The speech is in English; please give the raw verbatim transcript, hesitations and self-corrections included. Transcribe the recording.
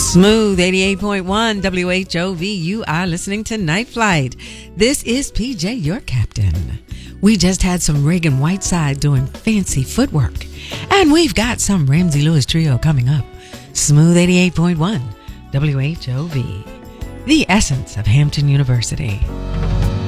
Smooth eighty-eight point one W H O V. You are listening to Night Flight. This is P J, your captain. We just had some Reagan Whiteside doing fancy footwork. And we've got some Ramsey Lewis Trio coming up. Smooth eighty-eight point one W H O V. The essence of Hampton University.